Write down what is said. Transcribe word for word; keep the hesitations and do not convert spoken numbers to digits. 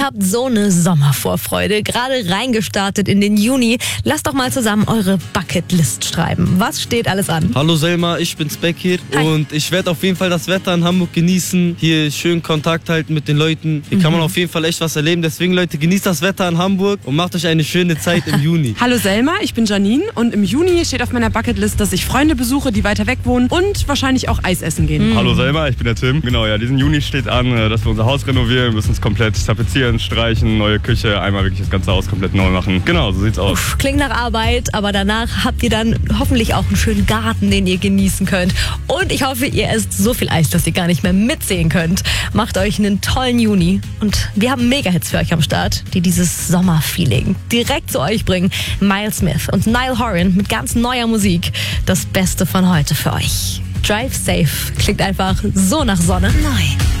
Habt so eine Sommervorfreude, gerade reingestartet in den Juni. Lasst doch mal zusammen eure Bucketlist schreiben. Was steht alles an? Hallo Selma, ich bin's Bekir. Hi. Und ich werde auf jeden Fall das Wetter in Hamburg genießen. Hier schön Kontakt halten mit den Leuten. Hier mhm. kann man auf jeden Fall echt was erleben. Deswegen Leute, genießt das Wetter in Hamburg und macht euch eine schöne Zeit im Juni. Hallo Selma, ich bin Janine und im Juni steht auf meiner Bucketlist, dass ich Freunde besuche, die weiter weg wohnen und wahrscheinlich auch Eis essen gehen. Mhm. Hallo Selma, ich bin der Tim. Genau, ja, diesen Juni steht an, dass wir unser Haus renovieren. Wir müssen es komplett tapezieren, streichen, neue Küche, einmal wirklich das ganze Haus komplett neu machen. Genau, so sieht's aus. Uff, klingt nach Arbeit, aber danach habt ihr dann hoffentlich auch einen schönen Garten, den ihr genießen könnt. Und ich hoffe, ihr esst so viel Eis, dass ihr gar nicht mehr mitsehen könnt. Macht euch einen tollen Juni. Und wir haben Mega-Hits für euch am Start, die dieses Sommerfeeling direkt zu euch bringen. Miles Smith und Niall Horan mit ganz neuer Musik. Das Beste von heute für euch. Drive Safe klingt einfach so nach Sonne. Neu.